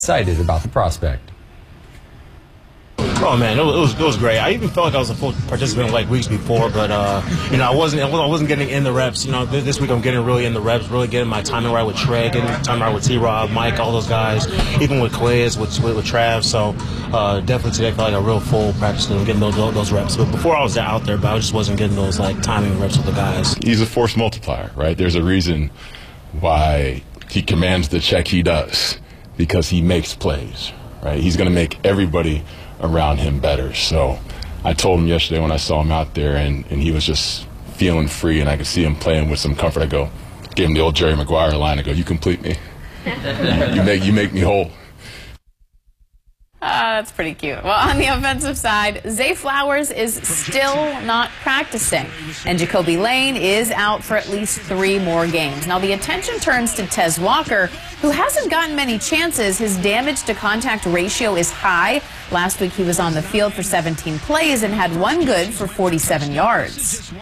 excited about the prospect. Oh man, it was great. I even felt like I was a full participant like weeks before, but I wasn't getting in the reps. This week I'm getting really in the reps, really getting my timing right with Trey, getting timing right with T-Rob, Mike, all those guys, even with Calais, with Trav. So definitely today I felt like a real full practice and getting those reps. But before I was out there, but I just wasn't getting those like timing reps with the guys. He's a force multiplier, right? There's a reason why he commands the check he does, because he makes plays, right? He's going to make everybody around him better. So I told him yesterday when I saw him out there and he was just feeling free and I could see him playing with some comfort. Gave him the old Jerry Maguire line. I go, you complete me. you make me whole. That's pretty cute. Well, on the offensive side, Zay Flowers is still not practicing, and Jacoby Lane is out for at least 3 more games. Now, the attention turns to Tez Walker, who hasn't gotten many chances. His damage-to-contact ratio is high. Last week, he was on the field for 17 plays and had 1 good for 47 yards.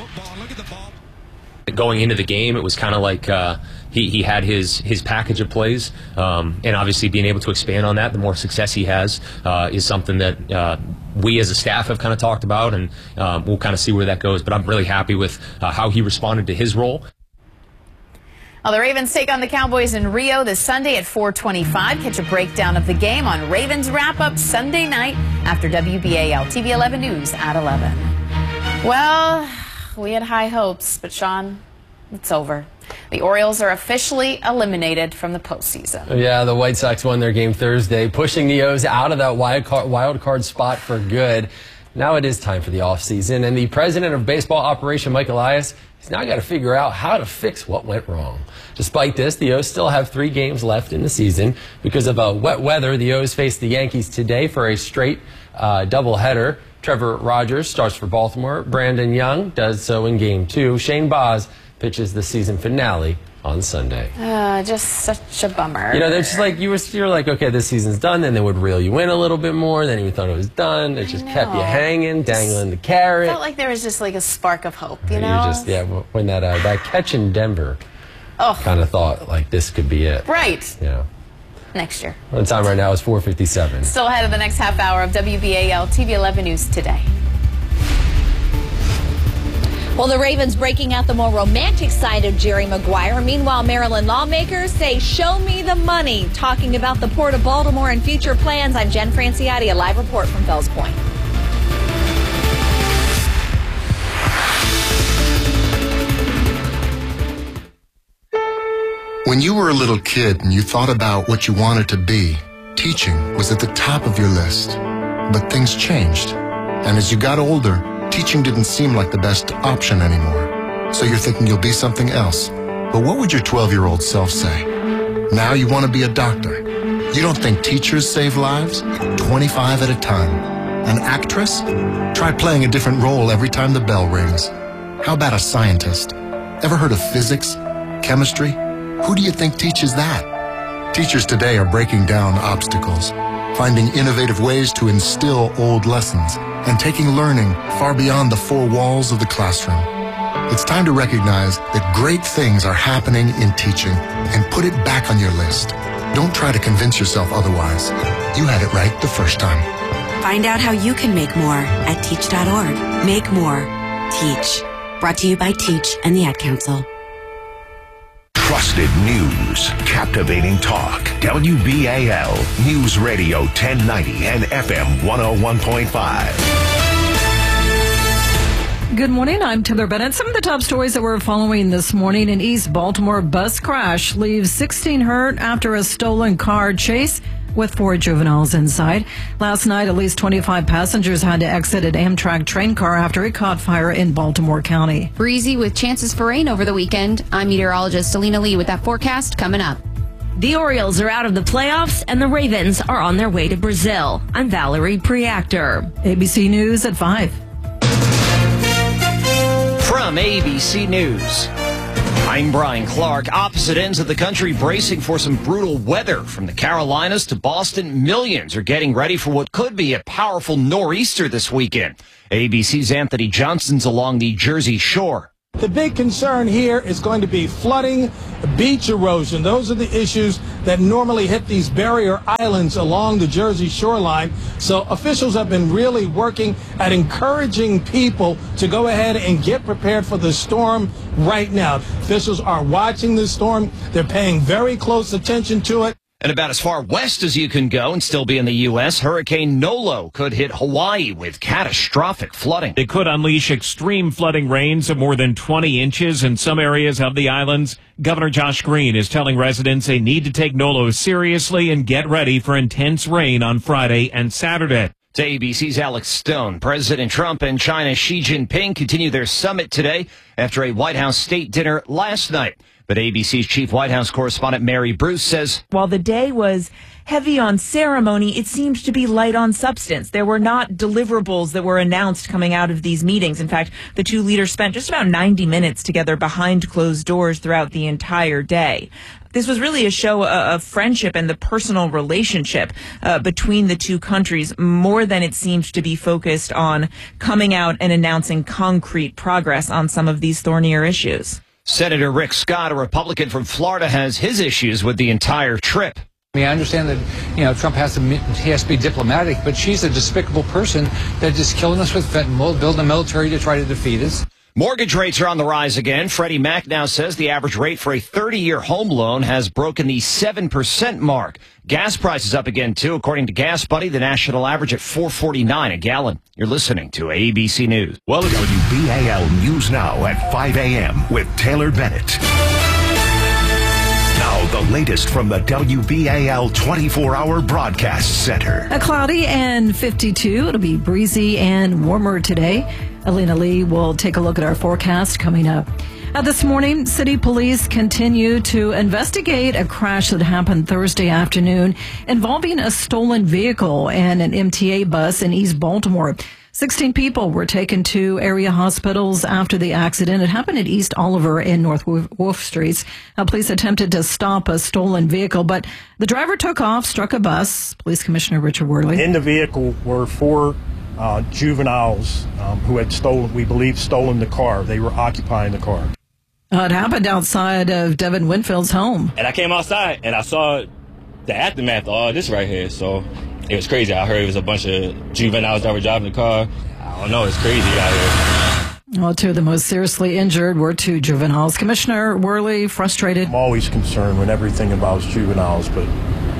Going into the game, it was kind of like he had his package of plays, and obviously being able to expand on that, the more success he has, is something that we as a staff have kind of talked about, and we'll kind of see where that goes. But I'm really happy with how he responded to his role. Well, the Ravens take on the Cowboys in Rio this Sunday at 4:25. Catch a breakdown of the game on Ravens Wrap-Up Sunday night after WBAL TV 11 News at 11. Well, we had high hopes, but Sean, it's over. The Orioles are officially eliminated from the postseason. Yeah, the White Sox won their game Thursday, pushing the O's out of that wild card spot for good. Now it is time for the offseason, and the president of baseball operation, Mike Elias, he's now got to figure out how to fix what went wrong. Despite this, the O's still have 3 games left in the season. Because of wet weather, the O's face the Yankees today for a straight doubleheader. Trevor Rogers starts for Baltimore. Brandon Young does so in Game 2. Shane Baz pitches the season finale on Sunday. Just such a bummer. They're just like, you're like, okay, this season's done. Then they would reel you in a little bit more. Then you thought it was done. It just kept you hanging, dangling the carrot. Felt like there was just like a spark of hope, you know? When that catch in Denver, kind of thought like this could be it. Right. Yeah. Next year. The time right now is 4:57. Still ahead of the next half hour of WBAL TV 11 News Today. Well, the Ravens breaking out the more romantic side of Jerry Maguire. Meanwhile, Maryland lawmakers say, show me the money. Talking about the Port of Baltimore and future plans, I'm Jen Franciotti, a live report from Fells Point. When you were a little kid and you thought about what you wanted to be, teaching was at the top of your list. But things changed. And as you got older, teaching didn't seem like the best option anymore. So you're thinking you'll be something else. But what would your 12-year-old self say? Now you want to be a doctor. You don't think teachers save lives? 25 at a time. An actress? Try playing a different role every time the bell rings. How about a scientist? Ever heard of physics? Chemistry? Who do you think teaches that? Teachers today are breaking down obstacles, finding innovative ways to instill old lessons, and taking learning far beyond the 4 walls of the classroom. It's time to recognize that great things are happening in teaching and put it back on your list. Don't try to convince yourself otherwise. You had it right the first time. Find out how you can make more at teach.org. Make more. Teach. Brought to you by Teach and the Ad Council. Trusted news, captivating talk. WBAL News Radio 1090 and FM 101.5. Good morning, I'm Taylor Bennett. Some of the top stories that we're following this morning: in East Baltimore, bus crash leaves 16 hurt after a stolen car chase with 4 juveniles inside. Last night, at least 25 passengers had to exit an Amtrak train car after it caught fire in Baltimore County. Breezy with chances for rain over the weekend. I'm meteorologist Selena Lee with that forecast coming up. The Orioles are out of the playoffs and the Ravens are on their way to Brazil. I'm Valerie Preactor. ABC News at 5. From ABC News, I'm Brian Clark. Opposite ends of the country bracing for some brutal weather. From the Carolinas to Boston, millions are getting ready for what could be a powerful nor'easter this weekend. ABC's Anthony Johnson's along the Jersey Shore. The big concern here is going to be flooding, beach erosion. Those are the issues that normally hit these barrier islands along the Jersey shoreline. So officials have been really working at encouraging people to go ahead and get prepared for the storm right now. Officials are watching this storm. They're paying very close attention to it. And about as far west as you can go and still be in the U.S., Hurricane Nolo could hit Hawaii with catastrophic flooding. It could unleash extreme flooding rains of more than 20 inches in some areas of the islands. Governor Josh Green is telling residents they need to take Nolo seriously and get ready for intense rain on Friday and Saturday. To ABC's Alex Stone, President Trump and China's Xi Jinping continue their summit today after a White House state dinner last night. But ABC's chief White House correspondent Mary Bruce says, while the day was heavy on ceremony, it seemed to be light on substance. There were not deliverables that were announced coming out of these meetings. In fact, the two leaders spent just about 90 minutes together behind closed doors throughout the entire day. This was really a show of friendship and the personal relationship between the two countries, more than it seemed to be focused on coming out and announcing concrete progress on some of these thornier issues. Senator Rick Scott, a Republican from Florida, has his issues with the entire trip. I mean, I understand that, Trump has to be diplomatic, but she's a despicable person that's just killing us with fentanyl, building a military to try to defeat us. Mortgage rates are on the rise again. Freddie Mac now says the average rate for a 30-year home loan has broken the 7% mark. Gas prices up again, too. According to Gas Buddy, the national average at $4.49 a gallon. You're listening to ABC News. Well, WBAL News Now at 5 a.m. with Taylor Bennett. Now, the latest from the WBAL 24-hour broadcast center. A cloudy and 52. It'll be breezy and warmer today. Alina Lee will take a look at our forecast coming up. This morning, city police continue to investigate a crash that happened Thursday afternoon involving a stolen vehicle and an MTA bus in East Baltimore. 16 people were taken to area hospitals after the accident. It happened at East Oliver and North Wolf Streets. Police attempted to stop a stolen vehicle, but the driver took off, struck a bus. Police Commissioner Richard Worley. In the vehicle were four juveniles who had stolen the car. They were occupying the car. It happened outside of Devin Winfield's home. And I came outside and I saw the aftermath of all this right here. So it was crazy. I heard it was a bunch of juveniles that were driving the car. I don't know. It's crazy out here. Well, two of the most seriously injured were two juveniles. Commissioner Worley frustrated. I'm always concerned when everything involves juveniles, but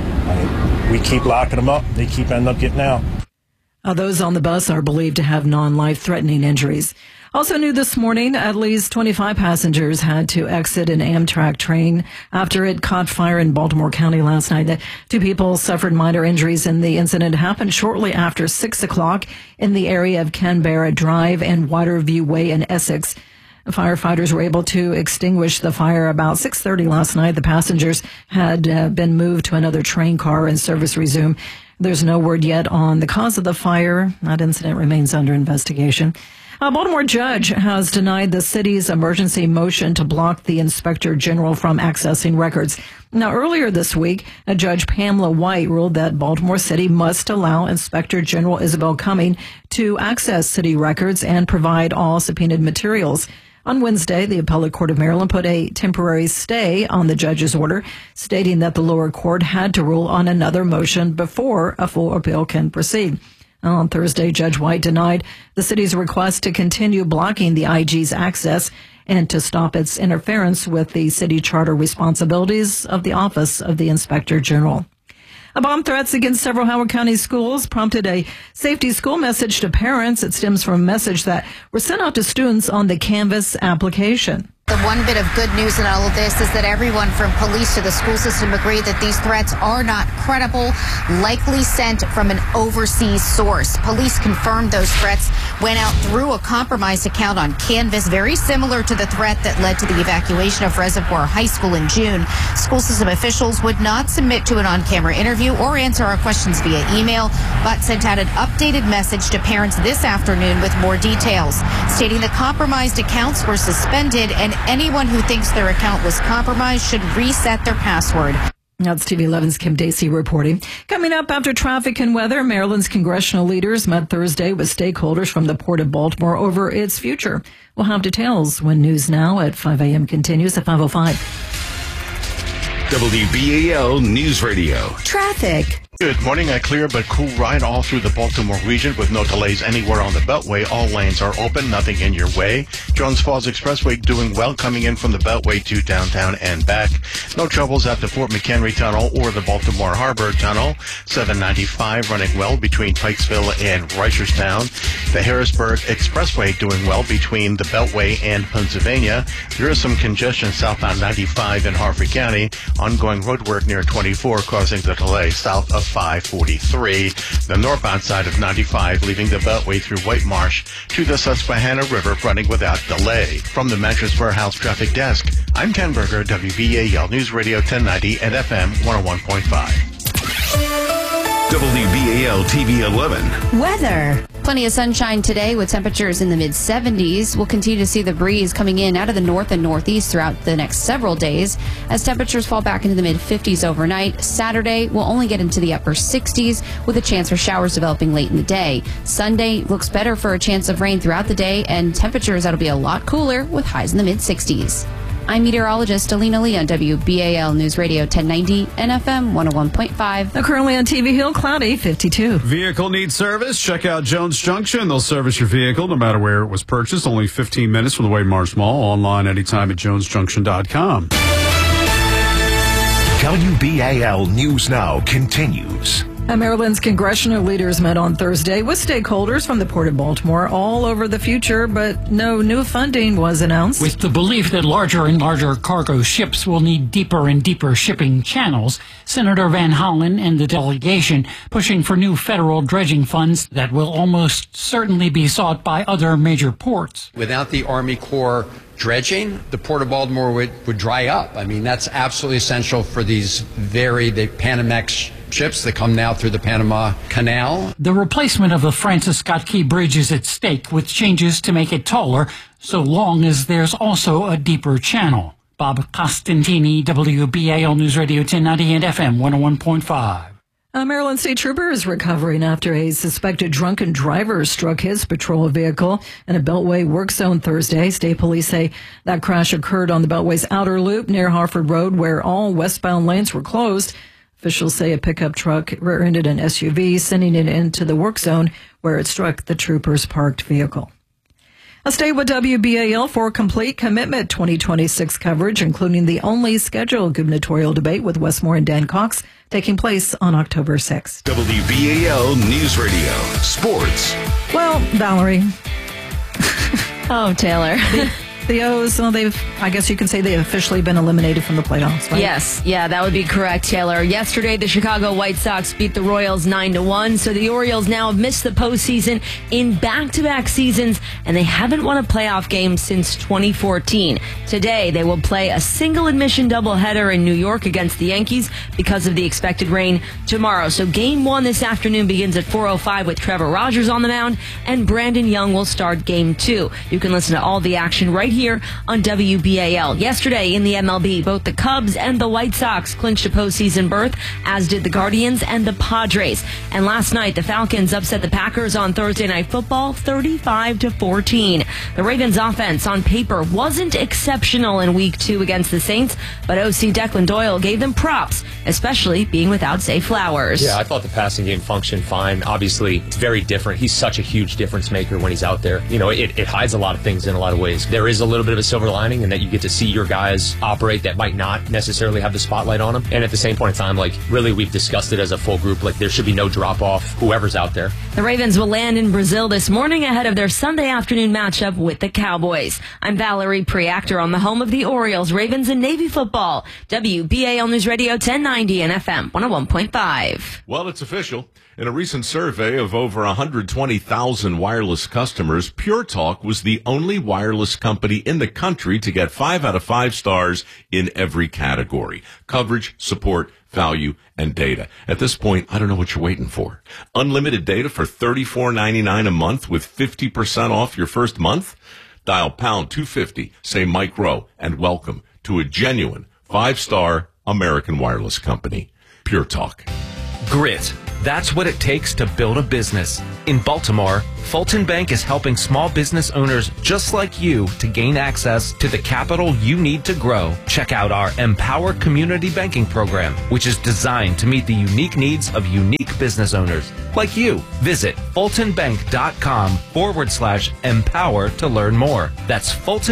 we keep locking them up. They keep ending up getting out. Those on the bus are believed to have non-life-threatening injuries. Also new this morning, at least 25 passengers had to exit an Amtrak train after it caught fire in Baltimore County last night. Two people suffered minor injuries, and the incident happened shortly after 6 o'clock in the area of Canberra Drive and Waterview Way in Essex. Firefighters were able to extinguish the fire about 6:30 last night. The passengers had been moved to another train car and service resumed. There's no word yet on the cause of the fire. That incident remains under investigation. A Baltimore judge has denied the city's emergency motion to block the inspector general from accessing records. Now, earlier this week, Judge Pamela White ruled that Baltimore City must allow Inspector General Isabel Cumming to access city records and provide all subpoenaed materials. On Wednesday, the Appellate Court of Maryland put a temporary stay on the judge's order, stating that the lower court had to rule on another motion before a full appeal can proceed. On Thursday, Judge White denied the city's request to continue blocking the IG's access and to stop its interference with the city charter responsibilities of the Office of the Inspector General. Bomb threats against several Howard County schools prompted a safety school message to parents. It stems from a message that was sent out to students on the Canvas application. The one bit of good news in all of this is that everyone from police to the school system agree that these threats are not credible, likely sent from an overseas source. Police confirmed those threats went out through a compromised account on Canvas, very similar to the threat that led to the evacuation of Reservoir High School in June. School system officials would not submit to an on-camera interview or answer our questions via email, but sent out an updated message to parents this afternoon with more details, stating the compromised accounts were suspended and anyone who thinks their account was compromised should reset their password. That's TV 11's Kim Dacey reporting. Coming up after traffic and weather, Maryland's congressional leaders met Thursday with stakeholders from the Port of Baltimore over its future. We'll have details when News Now at 5 a.m. continues at 5:05. WBAL News Radio. Traffic. Good morning. A clear but cool ride all through the Baltimore region with no delays anywhere on the Beltway. All lanes are open, nothing in your way. Jones Falls Expressway doing well coming in from the Beltway to downtown and back. No troubles at the Fort McHenry Tunnel or the Baltimore Harbor Tunnel. 795 running well between Pikesville and Reisterstown. The Harrisburg Expressway doing well between the Beltway and Pennsylvania. There is some congestion southbound 95 in Harford County. Ongoing road work near 24 causing the delay south of 543. The northbound side of 95 leaving the Beltway through White Marsh to the Susquehanna River running without delay. From the Mattress Warehouse Traffic Desk, I'm Ken Berger, WBAL News Radio 1090 and FM 101.5. WBAL TV 11. Weather. Plenty of sunshine today with temperatures in the mid-70s. We'll continue to see the breeze coming in out of the north and northeast throughout the next several days as temperatures fall back into the mid-50s overnight. Saturday, we'll only get into the upper 60s with a chance for showers developing late in the day. Sunday looks better for a chance of rain throughout the day and temperatures that'll be a lot cooler with highs in the mid-60s. I'm meteorologist Alina Lee on WBAL News Radio 1090 and FM 101.5. Now currently on TV Hill, cloudy, 52. Vehicle needs service? Check out Jones Junction. They'll service your vehicle no matter where it was purchased. Only 15 minutes from the Wade Marsh Mall. Online anytime at jonesjunction.com. WBAL News Now continues. Maryland's congressional leaders met on Thursday with stakeholders from the Port of Baltimore all over the future, but no new funding was announced. With the belief that larger and larger cargo ships will need deeper and deeper shipping channels, Senator Van Hollen and the delegation pushing for new federal dredging funds that will almost certainly be sought by other major ports. Without the Army Corps dredging, the Port of Baltimore would dry up. I mean, that's absolutely essential for the Panamax ships that come now through the Panama Canal. The replacement of the Francis Scott Key Bridge is at stake with changes to make it taller, so long as there's also a deeper channel. Bob Costantini, WBAL News Radio 1090 and FM 101.5. A Maryland State Trooper is recovering after a suspected drunken driver struck his patrol vehicle in a Beltway work zone Thursday. State police say that crash occurred on the Beltway's outer loop near Harford Road, where all westbound lanes were closed. Officials say a pickup truck rear-ended an SUV, sending it into the work zone where it struck the trooper's parked vehicle. Stay with WBAL for complete Commitment 2026 coverage, including the only scheduled gubernatorial debate with Wes Moore and Dan Cox, taking place on October 6th. WBAL News Radio. Sports. Well, Valerie. Oh, Taylor. The O's, well, I guess you can say they've officially been eliminated from the playoffs, right? Yes, that would be correct, Taylor. Yesterday, the Chicago White Sox beat the Royals 9-1, so the Orioles now have missed the postseason in back-to-back seasons, and they haven't won a playoff game since 2014. Today, they will play a single-admission doubleheader in New York against the Yankees because of the expected rain tomorrow. So Game 1 this afternoon begins at 4:05 with Trevor Rogers on the mound, and Brandon Young will start Game 2. You can listen to all the action right here on WBAL. Yesterday in the MLB, both the Cubs and the White Sox clinched a postseason berth, as did the Guardians and the Padres. And last night, the Falcons upset the Packers on Thursday Night Football 35-14. The Ravens offense on paper wasn't exceptional in Week 2 against the Saints, but OC Declan Doyle gave them props, especially being without Zay Flowers. Yeah, I thought the passing game functioned fine. Obviously, it's very different. He's such a huge difference maker when he's out there. You know, it hides a lot of things in a lot of ways. There is a little bit of a silver lining in that you get to see your guys operate that might not necessarily have the spotlight on them. And at the same point in time, like, really, we've discussed it as a full group. Like, there should be no drop-off, whoever's out there. The Ravens will land in Brazil this morning ahead of their Sunday afternoon matchup with the Cowboys. I'm Valerie Preactor on the home of the Orioles, Ravens, and Navy football. WBAL News Radio 1090 and FM 101.5. Well, it's official. In a recent survey of over 120,000 wireless customers, Pure Talk was the only wireless company in the country to get 5 out of 5 stars in every category: coverage, support, value, and data. At this point, I don't know what you're waiting for. Unlimited data for $34.99 a month with 50% off your first month? Dial pound 250, say Mike Rowe, and welcome to a genuine 5-star American Wireless Company. Pure Talk. Grit. That's what it takes to build a business. In Baltimore, Fulton Bank is helping small business owners just like you to gain access to the capital you need to grow. Check out our Empower Community Banking Program, which is designed to meet the unique needs of unique business owners like you. Visit fultonbank.com/empower to learn more. That's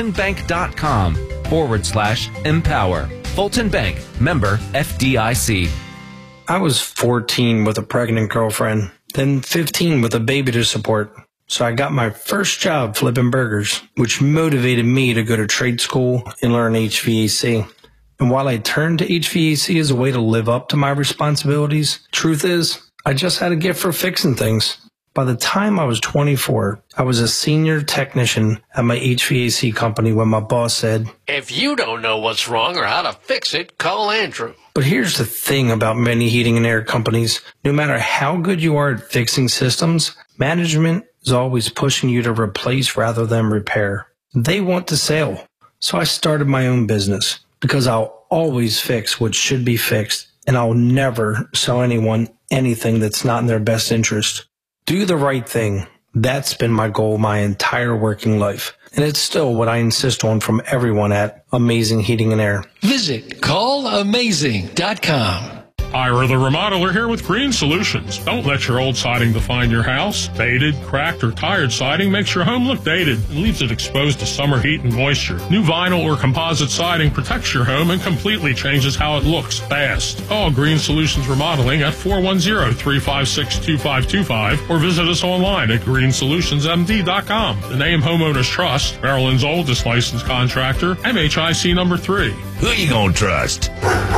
fultonbank.com/empower. Fulton Bank, member FDIC. I was 14 with a pregnant girlfriend, then 15 with a baby to support. So I got my first job flipping burgers, which motivated me to go to trade school and learn HVAC. And while I turned to HVAC as a way to live up to my responsibilities, truth is, I just had a gift for fixing things. By the time I was 24, I was a senior technician at my HVAC company when my boss said, "If you don't know what's wrong or how to fix it, call Andrew." But here's the thing about many heating and air companies. No matter how good you are at fixing systems, management is always pushing you to replace rather than repair. They want to sell. So I started my own business because I'll always fix what should be fixed, and I'll never sell anyone anything that's not in their best interest. Do the right thing. That's been my goal my entire working life. And it's still what I insist on from everyone at Amazing Heating and Air. Visit callamazing.com. Ira the Remodeler here with Green Solutions. Don't let your old siding define your house. Faded, cracked, or tired siding makes your home look dated and leaves it exposed to summer heat and moisture. New vinyl or composite siding protects your home and completely changes how it looks fast. Call Green Solutions Remodeling at 410-356-2525 or visit us online at greensolutionsmd.com. The name Homeowners Trust, Maryland's oldest licensed contractor, MHIC number 3. Who you gonna trust?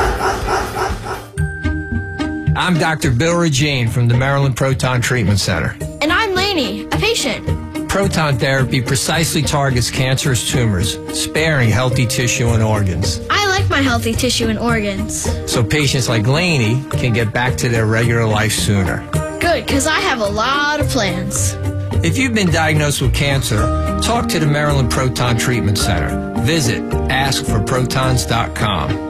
I'm Dr. Bill Regine from the Maryland Proton Treatment Center. And I'm Lainey, a patient. Proton therapy precisely targets cancerous tumors, sparing healthy tissue and organs. I like my healthy tissue and organs. So patients like Lainey can get back to their regular life sooner. Good, because I have a lot of plans. If you've been diagnosed with cancer, talk to the Maryland Proton Treatment Center. Visit askforprotons.com.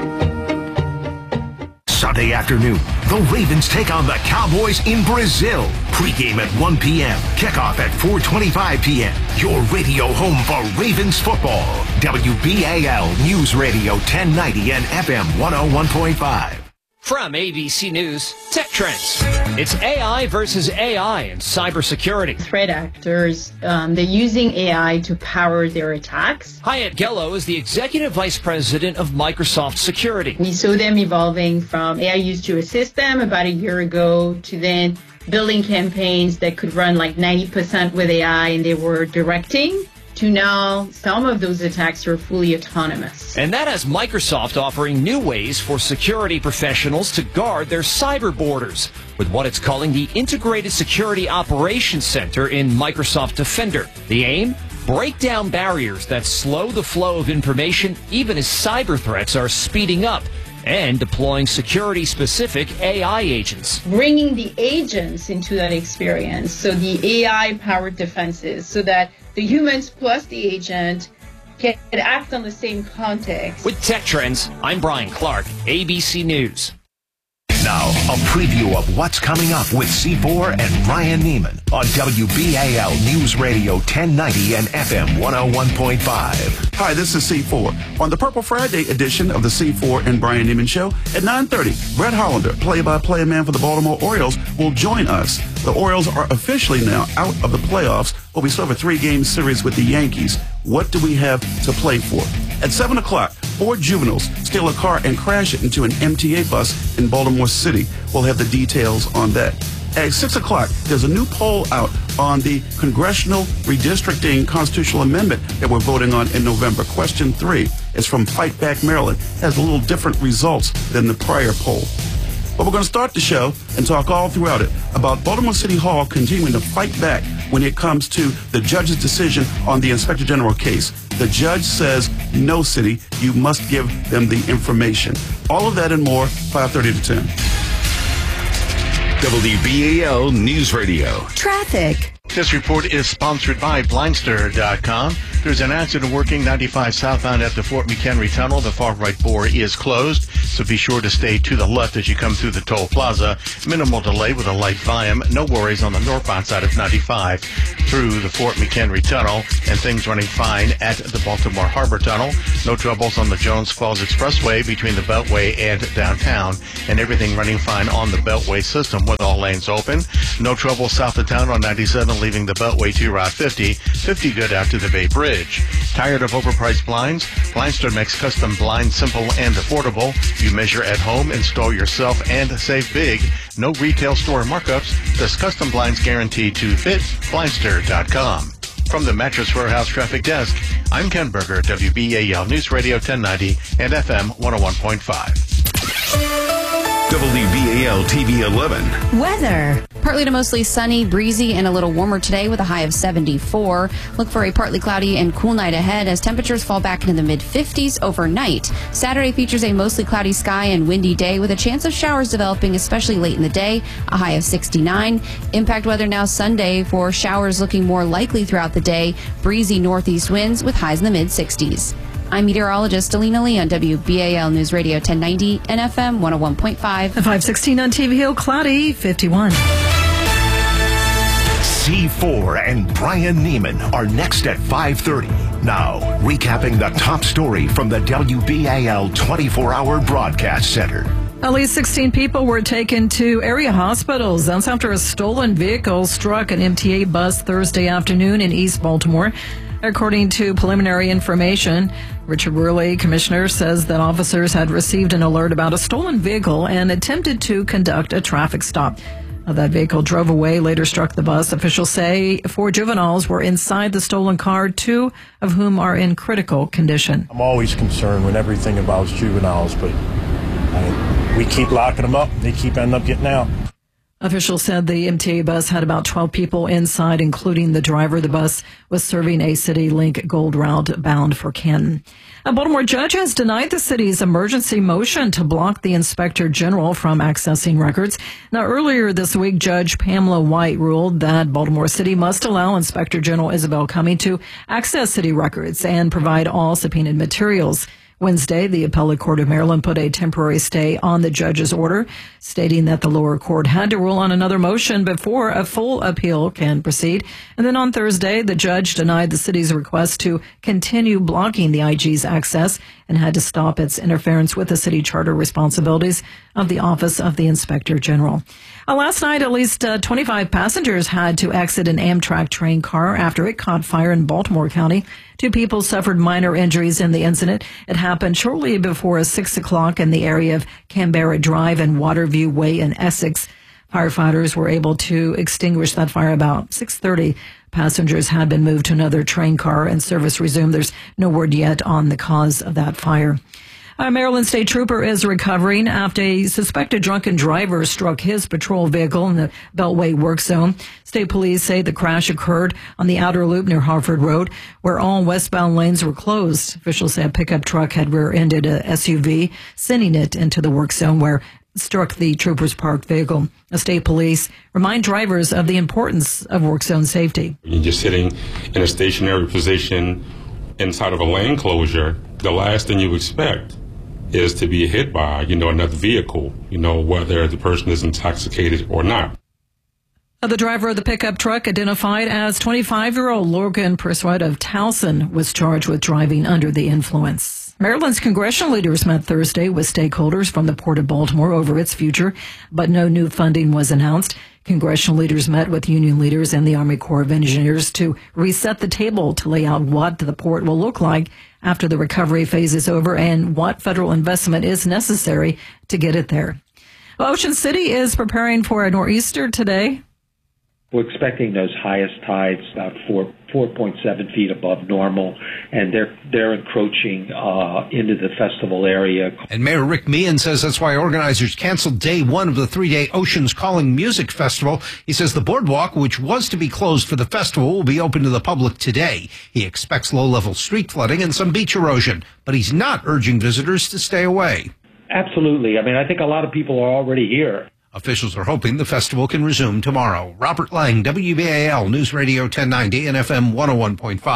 Sunday afternoon, the Ravens take on the Cowboys in Brazil. Pre-game at 1 p.m., kickoff at 4:25 p.m. Your radio home for Ravens football. WBAL News Radio 1090 and FM 101.5. From ABC News, Tech Trends. It's AI versus AI in cybersecurity. Threat actors, they're using AI to power their attacks. Hyatt Gello is the Executive Vice President of Microsoft Security. We saw them evolving from AI used to assist them about a year ago to then building campaigns that could run like 90% with AI and they were directing, to now some of those attacks are fully autonomous. And that has Microsoft offering new ways for security professionals to guard their cyber borders with what it's calling the Integrated Security Operations Center in Microsoft Defender. The aim? Break down barriers that slow the flow of information even as cyber threats are speeding up, and deploying security-specific AI agents. Bringing the agents into that experience, so the AI-powered defenses, so that the humans plus the agent can act on the same context. With Tech Trends, I'm Brian Clark, ABC News. Now, a preview of what's coming up with C4 and Ryan Neiman on WBAL News Radio 1090 and FM 101.5. Hi, this is C4. On the Purple Friday edition of the C4 and Brian Neiman Show at 9:30, Brett Hollander, play-by-play man for the Baltimore Orioles, will join us. The Orioles are officially now out of the playoffs, but we still have a 3-game series with the Yankees. What do we have to play for? At 7 o'clock, 4 juveniles steal a car and crash it into an MTA bus in Baltimore City. We'll have the details on that. At 6 o'clock, there's a new poll out on the congressional redistricting constitutional amendment that we're voting on in November. Question 3 is from Fight Back Maryland. It has a little different results than the prior poll. But we're going to start the show and talk all throughout it about Baltimore City Hall continuing to fight back when it comes to the judge's decision on the Inspector General case. The judge says, no, city, you must give them the information. All of that and more, 5:30 to 10. WBAL News Radio. Traffic. This report is sponsored by Blindster.com. There's an accident working 95 southbound at the Fort McHenry Tunnel. The far right bore is closed. so be sure to stay to the left as you come through the toll plaza. Minimal delay with a light volume. No worries on the northbound side of 95 through the Fort McHenry Tunnel, and things running fine at the Baltimore Harbor Tunnel. No troubles on the Jones Falls Expressway between the Beltway and downtown, and everything running fine on the Beltway system with all lanes open. No trouble south of town on 97 leaving the Beltway to Route 50. 50 good out to the Bay Bridge. Tired of overpriced blinds? Blindstone makes custom blinds simple and affordable. You measure at home, install yourself, and save big. No retail store markups. This custom blinds guaranteed to fit. Blindster.com. From the Mattress Warehouse Traffic Desk, I'm Ken Berger, WBAL News Radio 1090 and FM 101.5. WBAL TV 11. Weather. Partly to mostly sunny, breezy, and a little warmer today with a high of 74. Look for a partly cloudy and cool night ahead as temperatures fall back into the mid-50s overnight. Saturday features a mostly cloudy sky and windy day with a chance of showers developing, especially late in the day, a high of 69. Impact weather now Sunday for showers looking more likely throughout the day. Breezy northeast winds with highs in the mid-60s. I'm meteorologist Alina Lee on WBAL News Radio 1090 and FM 101.5. At 5:16 on TV Hill, cloudy, 51. C4 and Brian Neiman are next at 5:30. Now, recapping the top story from the WBAL 24-hour broadcast center. At least 16 people were taken to area hospitals. That's after a stolen vehicle struck an MTA bus Thursday afternoon in East Baltimore. According to preliminary information, Richard Worley, commissioner, says that officers had received an alert about a stolen vehicle and attempted to conduct a traffic stop. That vehicle drove away, later struck the bus. Officials say 4 juveniles were inside the stolen car, 2 of whom are in critical condition. I'm always concerned when everything involves juveniles, but we keep locking them up. They keep ending up getting out. Officials said the MTA bus had about 12 people inside, including the driver. The bus was serving a CityLink Gold route bound for Canton. A Baltimore judge has denied the city's emergency motion to block the inspector general from accessing records. Now, earlier this week, Judge Pamela White ruled that Baltimore City must allow Inspector General Isabel Cumming to access city records and provide all subpoenaed materials. Wednesday, the Appellate Court of Maryland put a temporary stay on the judge's order, stating that the lower court had to rule on another motion before a full appeal can proceed. And then on Thursday, the judge denied the city's request to continue blocking the IG's access and had to stop its interference with the city charter responsibilities of the Office of the Inspector General. Last night, at least 25 passengers had to exit an Amtrak train car after it caught fire in Baltimore County. 2 people suffered minor injuries in the incident. It happened shortly before 6 o'clock in the area of Canberra Drive and Waterview Way in Essex. Firefighters were able to extinguish that fire about 6:30. Passengers had been moved to another train car and service resumed. There's no word yet on the cause of that fire. A Maryland State Trooper is recovering after a suspected drunken driver struck his patrol vehicle in the Beltway work zone. State police say the crash occurred on the outer loop near Harford Road, where all westbound lanes were closed. Officials say a pickup truck had rear-ended a SUV, sending it into the work zone where it struck the trooper's parked vehicle. State police remind drivers of the importance of work zone safety. You're just sitting in a stationary position inside of a lane closure. The last thing you expect is to be hit by, another vehicle, whether the person is intoxicated or not. The driver of the pickup truck, identified as 25-year-old Logan Persuade of Towson, was charged with driving under the influence. Maryland's congressional leaders met Thursday with stakeholders from the Port of Baltimore over its future, but no new funding was announced. Congressional leaders met with union leaders and the Army Corps of Engineers to reset the table to lay out what the port will look like after the recovery phase is over and what federal investment is necessary to get it there. Well, Ocean City is preparing for a nor'easter today. We're expecting those highest tides about 4.7 feet above normal, and they're encroaching into the festival area. And Mayor Rick Meehan says that's why organizers canceled day 1 of the 3-day Oceans Calling Music Festival. He says the boardwalk, which was to be closed for the festival, will be open to the public today. He expects low-level street flooding and some beach erosion, but he's not urging visitors to stay away. Absolutely. I think a lot of people are already here. Officials are hoping the festival can resume tomorrow. Robert Lang, WBAL News Radio 1090 and FM 101.5.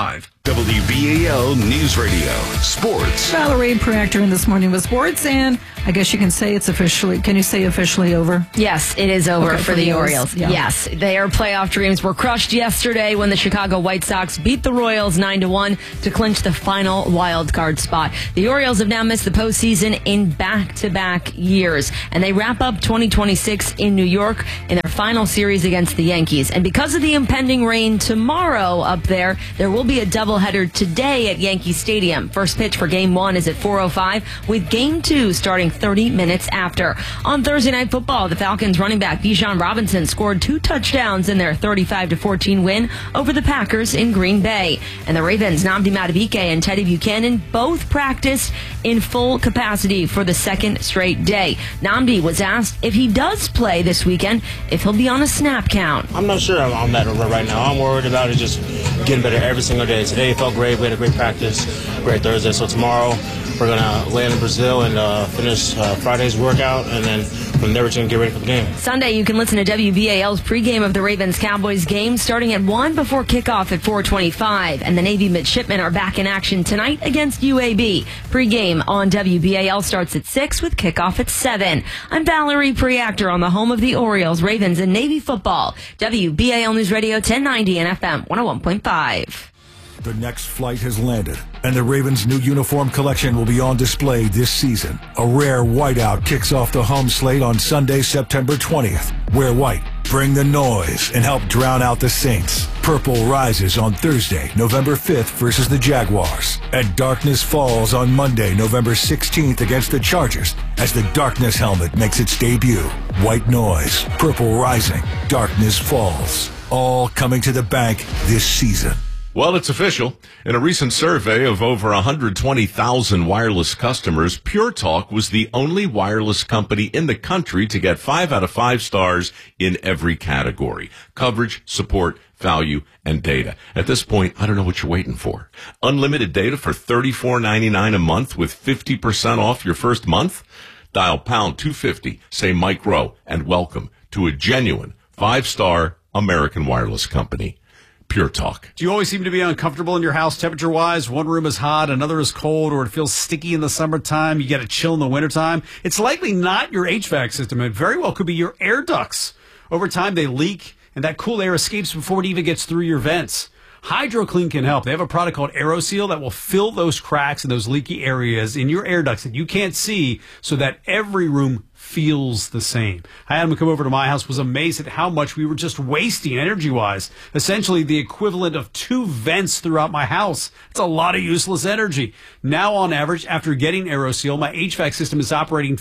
WBAL News Radio Sports. Valerie Preactor in This Morning with sports, and I guess you can say it's officially. Can you say officially over? Yes, it is over for the Orioles. Yeah. Yes, their playoff dreams were crushed yesterday when the Chicago White Sox beat the Royals 9-1 to clinch the final wild card spot. The Orioles have now missed the postseason in back-to-back years, and they wrap up 2026 in New York in their final series against the Yankees. And because of the impending rain tomorrow up there will be a doubleheader today at Yankee Stadium. First pitch for Game 1 is at 4:05, with Game 2 starting 30 minutes after. On Thursday Night Football, the Falcons running back Bijan Robinson scored 2 touchdowns in their 35-14 win over the Packers in Green Bay. And the Ravens, Nnamdi Madubuike and Teddy Buchanan, both practiced in full capacity for the second straight day. Nnamdi was asked if he does play this weekend, if he'll be on a snap count. I'm not sure on that right now. I'm worried about it just getting better every single day. Today felt great. We had a great practice, great Thursday. So tomorrow we're going to land in Brazil and finish Friday's workout, and then from there we're going to get ready for the game. Sunday, you can listen to WBAL's pregame of the Ravens-Cowboys game starting at 1 before kickoff at 4:25. And the Navy midshipmen are back in action tonight against UAB. Pregame on WBAL starts at 6 with kickoff at 7. I'm Valerie Preactor on the home of the Orioles, Ravens, and Navy football. WBAL News Radio 1090 and FM 101.5. The next flight has landed, and the Ravens' new uniform collection will be on display this season. A rare whiteout kicks off the home slate on Sunday, September 20th. Wear white, bring the noise, and help drown out the Saints. Purple rises on Thursday, November 5th versus the Jaguars. And darkness falls on Monday, November 16th against the Chargers as the darkness helmet makes its debut. White noise, purple rising, darkness falls. All coming to the bank this season. Well, it's official. In a recent survey of over 120,000 wireless customers, Pure Talk was the only wireless company in the country to get 5 out of 5 stars in every category: coverage, support, value, and data. At this point, I don't know what you're waiting for. Unlimited data for $34.99 a month with 50% off your first month? Dial pound 250, say Mike Rowe, and welcome to a genuine 5-star American wireless company. Pure Talk. Do you always seem to be uncomfortable in your house temperature-wise? One room is hot, another is cold, or it feels sticky in the summertime. You get a chill in the wintertime. It's likely not your HVAC system. It very well could be your air ducts. Over time, they leak, and that cool air escapes before it even gets through your vents. HydroClean can help. They have a product called AeroSeal that will fill those cracks and those leaky areas in your air ducts that you can't see so that every room feels the same. I had him come over to my house, was amazed at how much we were just wasting energy-wise. Essentially the equivalent of 2 vents throughout my house. It's a lot of useless energy. Now, on average, after getting AeroSeal, my HVAC system is operating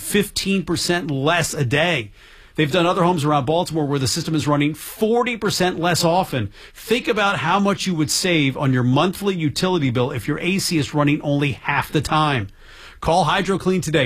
15% less a day. They've done other homes around Baltimore where the system is running 40% less often. Think about how much you would save on your monthly utility bill if your AC is running only half the time. Call HydroClean today,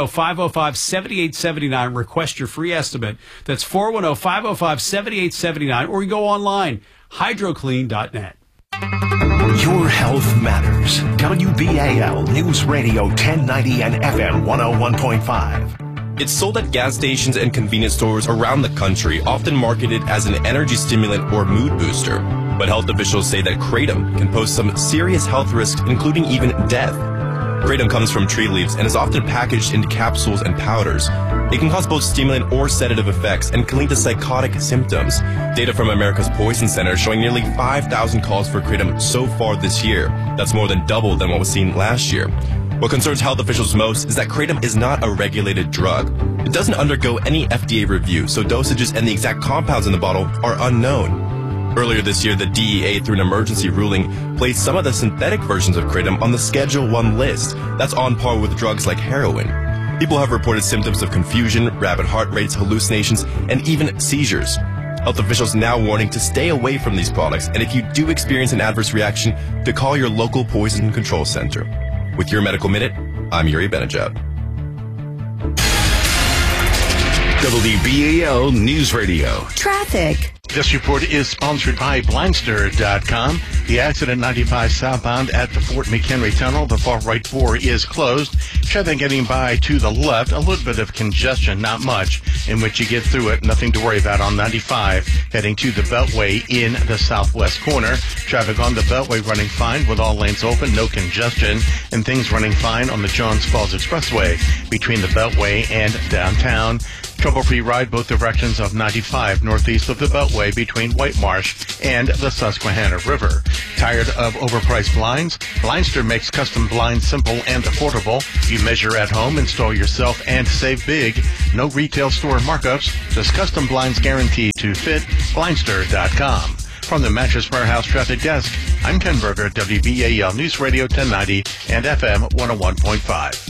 410-505-7879. Request your free estimate. That's 410-505-7879. Or you go online, hydroclean.net. Your health matters. WBAL News Radio 1090 and FM 101.5. It's sold at gas stations and convenience stores around the country, often marketed as an energy stimulant or mood booster. But health officials say that kratom can pose some serious health risks, including even death. Kratom comes from tree leaves and is often packaged into capsules and powders. It can cause both stimulant or sedative effects and can lead to psychotic symptoms. Data from America's Poison Center showing nearly 5,000 calls for kratom so far this year. That's more than double than what was seen last year. What concerns health officials most is that kratom is not a regulated drug. It doesn't undergo any FDA review, so dosages and the exact compounds in the bottle are unknown. Earlier this year, the DEA, through an emergency ruling, placed some of the synthetic versions of kratom on the Schedule 1 list. That's on par with drugs like heroin. People have reported symptoms of confusion, rapid heart rates, hallucinations, and even seizures. Health officials now warning to stay away from these products, and if you do experience an adverse reaction, to call your local poison control center. With your Medical Minute, I'm Yuri Benajat. WBAL News Radio. Traffic. This report is sponsored by Blindster.com. The accident 95 southbound at the Fort McHenry Tunnel. The far right 4 is closed. Traffic getting by to the left. A little bit of congestion, not much, in which you get through it. Nothing to worry about on 95. Heading to the Beltway in the southwest corner. Traffic on the Beltway running fine with all lanes open, no congestion. And things running fine on the Johns Falls Expressway between the Beltway and downtown. Trouble-free ride both directions of 95 northeast of the Beltway between White Marsh and the Susquehanna River. Tired of overpriced blinds? Blindster makes custom blinds simple and affordable. You measure at home, install yourself, and save big. No retail store markups, just custom blinds guaranteed to fit. Blindster.com. From the Mattress Warehouse Traffic Desk, I'm Ken Berger, WBAL News Radio 1090 and FM 101.5.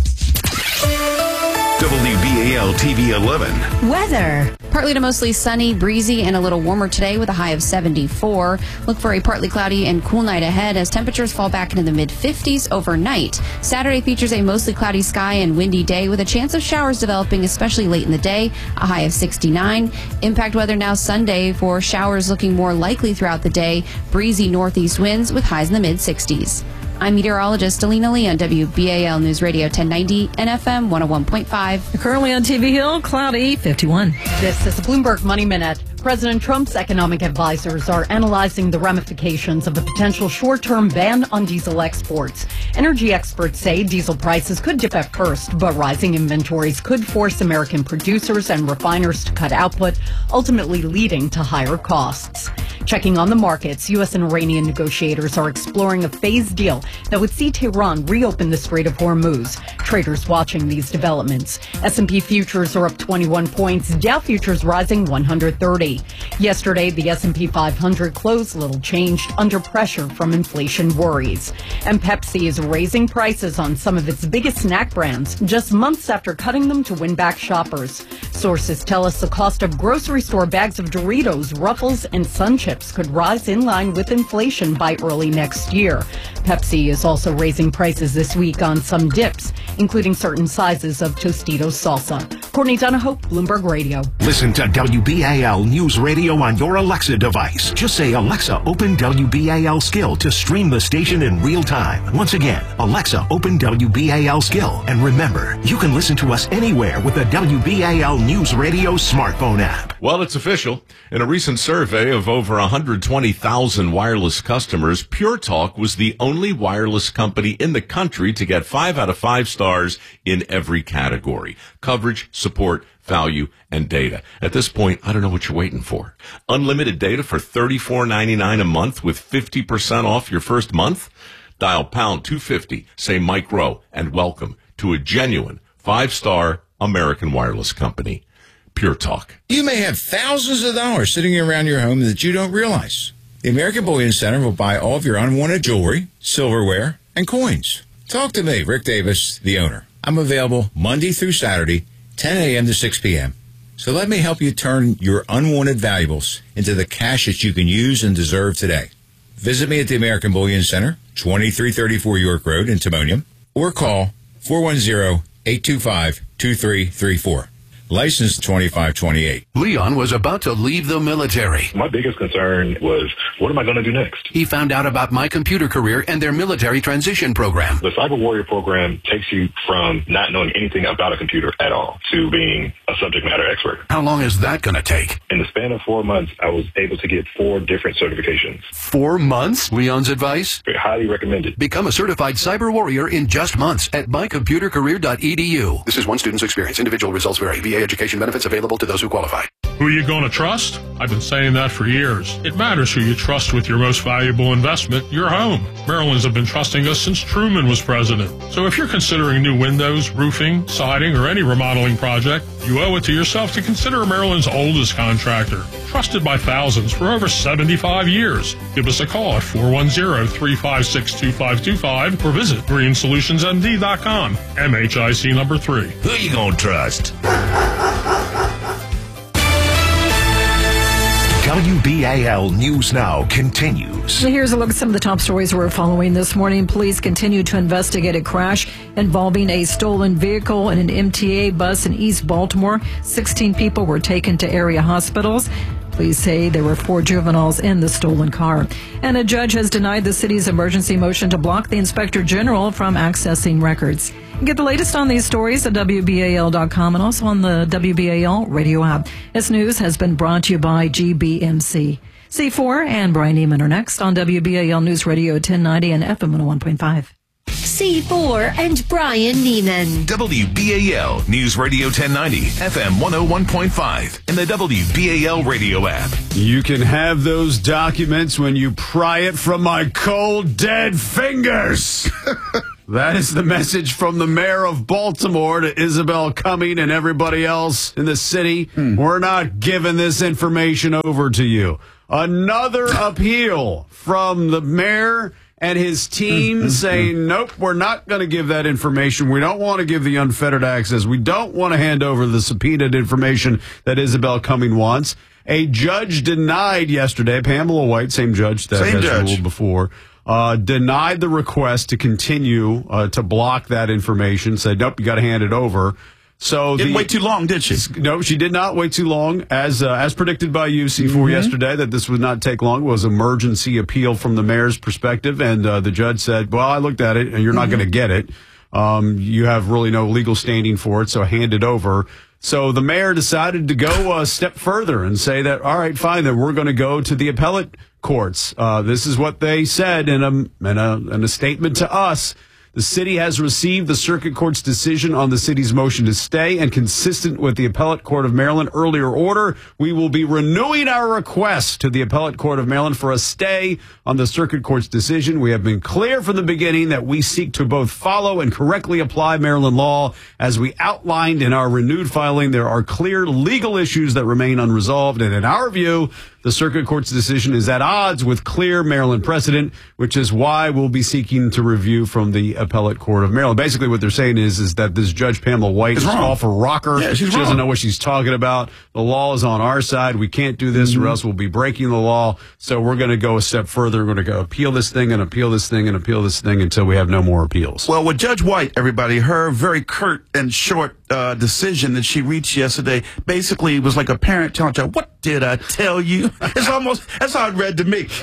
WBAL TV 11. Weather. Partly to mostly sunny, breezy, and a little warmer today with a high of 74. Look for a partly cloudy and cool night ahead as temperatures fall back into the mid-50s overnight. Saturday features a mostly cloudy sky and windy day with a chance of showers developing, especially late in the day, a high of 69. Impact weather now Sunday for showers looking more likely throughout the day. Breezy northeast winds with highs in the mid-60s. I'm meteorologist Alina Lee on WBAL News Radio 1090 and FM 101.5. Currently on TV Hill, cloudy, 51. This is the Bloomberg Money Minute. President Trump's economic advisors are analyzing the ramifications of a potential short-term ban on diesel exports. Energy experts say diesel prices could dip at first, but rising inventories could force American producers and refiners to cut output, ultimately leading to higher costs. Checking on the markets, U.S. and Iranian negotiators are exploring a phased deal that would see Tehran reopen the Strait of Hormuz. Traders watching these developments. S&P futures are up 21 points, Dow futures rising 130. Yesterday, the S&P 500 closed little changed under pressure from inflation worries. And Pepsi is raising prices on some of its biggest snack brands just months after cutting them to win back shoppers. Sources tell us the cost of grocery store bags of Doritos, Ruffles, and Sun Chips could rise in line with inflation by early next year. Pepsi is also raising prices this week on some dips, including certain sizes of Tostitos salsa. Courtney Donahoe, Bloomberg Radio. Listen to WBAL News Radio on your Alexa device. Just say, Alexa, open WBAL Skill to stream the station in real time. Once again, Alexa, open WBAL Skill. And remember, you can listen to us anywhere with the WBAL News Radio smartphone app. Well, it's official. In a recent survey of over 120,000 wireless customers, Pure Talk was the only wireless company in the country to get 5 out of 5 stars in every category: coverage, support, value, and data. At this point, I don't know what you're waiting for. Unlimited data for $34.99 a month with 50% off your first month? Dial pound 250, say Mike Rowe, and welcome to a genuine 5-star American wireless company. Pure Talk. You may have thousands of dollars sitting around your home that you don't realize. The American Bullion Center will buy all of your unwanted jewelry, silverware, and coins. Talk to me, Rick Davis, the owner. I'm available Monday through Saturday, 10 a.m. to 6 p.m. So let me help you turn your unwanted valuables into the cash that you can use and deserve today. Visit me at the American Bullion Center, 2334 York Road in Timonium, or call 410-825-2334. License 2528. Leon was about to leave the military. My biggest concern was, what am I going to do next? He found out about My Computer Career and their military transition program. The Cyber Warrior program takes you from not knowing anything about a computer at all to being a subject matter expert. How long is that going to take? In the span of 4 months, I was able to get 4 different certifications. 4 months? Leon's advice? Highly recommended. Become a certified cyber warrior in just months at mycomputercareer.edu. This is one student's experience. Individual results vary. VA education benefits available to those who qualify. Who are you going to trust? I've been saying that for years. It matters who you trust with your most valuable investment, your home. Maryland's have been trusting us since Truman was president. So if you're considering new windows, roofing, siding, or any remodeling project, you owe it to yourself to consider Maryland's oldest contractor. Trusted by thousands for over 75 years. Give us a call at 410-356-2525 or visit greensolutionsmd.com. MHIC number 3. Who you gonna trust? WBAL News Now continues. Here's a look at some of the top stories we're following this morning. Police continue to investigate a crash involving a stolen vehicle and an MTA bus in East Baltimore. 16 people were taken to area hospitals. Police say there were 4 juveniles in the stolen car. And a judge has denied the city's emergency motion to block the inspector general from accessing records. Get the latest on these stories at WBAL.com and also on the WBAL radio app. This news has been brought to you by GBMC. C4 and Brian Neiman are next on WBAL News Radio 1090 and FM 101.5. C4 and Brian Neiman. WBAL News Radio 1090, FM 101.5, and the WBAL radio app. You can have those documents when you pry it from my cold, dead fingers. That is the message from the mayor of Baltimore to Isabel Cumming and everybody else in the city. We're not giving this information over to you. Another appeal from the mayor and his team saying, nope, we're not going to give that information. We don't want to give the unfettered access. We don't want to hand over the subpoenaed information that Isabel Cumming wants. A judge denied yesterday, Pamela White, same judge that has ruled before, denied the request to continue to block that information, said, nope, you got to hand it over. So didn't wait too long, did she? No, she did not wait too long. As predicted by UC4 yesterday, that this would not take long. It was emergency appeal from the mayor's perspective, and the judge said, well, I looked at it, and you're not going to get it. You have really no legal standing for it, so hand it over. So the mayor decided to go a step further and say that, all right, fine, then we're going to go to the appellate courts. This is what they said in a statement to us. The city has received the circuit court's decision on the city's motion to stay, and consistent with the Appellate Court of Maryland earlier order, we will be renewing our request to the Appellate Court of Maryland for a stay on the circuit court's decision. We have been clear from the beginning that we seek to both follow and correctly apply Maryland law. As we outlined in our renewed filing, there are clear legal issues that remain unresolved, and in our view, the circuit court's decision is at odds with clear Maryland precedent, which is why we'll be seeking to review from the Appellate Court of Maryland. Basically, what they're saying is that this Judge Pamela White is off a rocker. Yeah, she doesn't know what she's talking about. The law is on our side. We can't do this or else we'll be breaking the law. So we're going to go a step further. We're going to go appeal this thing and appeal this thing and appeal this thing until we have no more appeals. Well, with Judge White, everybody, her very curt and short decision that she reached yesterday basically was like a parent telling a child, what did I tell you? It's almost, that's how it read to me.